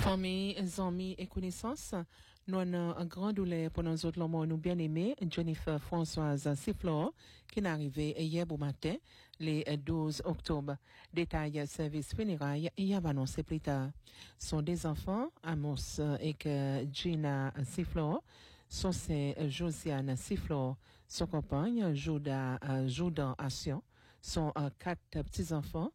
Famille, amis et connaissances, nous avons un grand douleur pour nous autres l'homme nous bien aimés, Jennifer Françoise Sifflor, qui est arrivée hier au matin, le 12 octobre. Détail service funérailles, il y a annoncé plus tard. Sont des enfants, Amos et Gina Sifflor, sont c'est Josiane Sifflor, son compagne, Joudan Action, sont 4 petits-enfants,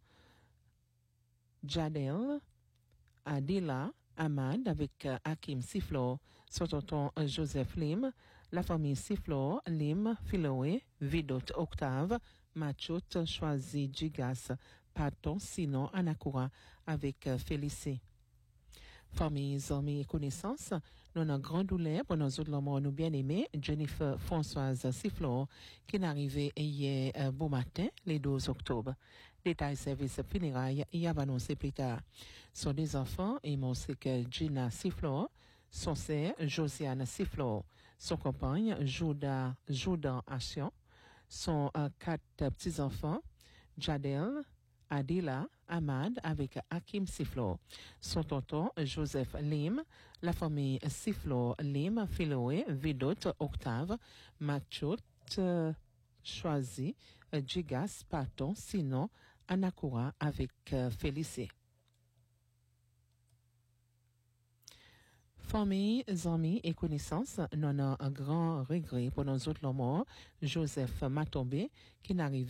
Jadel, Adila, Ahmad avec Hakim Sifflor, son tonton Joseph Lim, la famille Sifflor, Lim, Philoé, Vidot Octave, Machot, Choisi, Gigas, Paton, sinon Anakura avec Félicé. Famille, amis et connaissances, nous avons un grand douleur pour nos autres l'homme nous bien aimés, Jennifer Françoise Sifflor, qui est arrivée hier bon matin, le 12 octobre. Détail service funérailles, il y a annoncé plus tard. Sont des enfants, et mon c'est que Gina Sifflor, son sœur Josiane Sifflor, son compagne Joudan Action, sont 4 petits-enfants, Jadel, Adila, Ahmad avec Hakim Sifflor, son tonton Joseph Lim, la famille Sifflor Lim, Philoé, Vidot, Octave, Machot, Choisi, Gigas, Paton, sinon Anakura avec Félicé. Famille, amis et connaissances, nous avons un grand regret pour nos autres morts, Joseph Matombe, qui n'arrive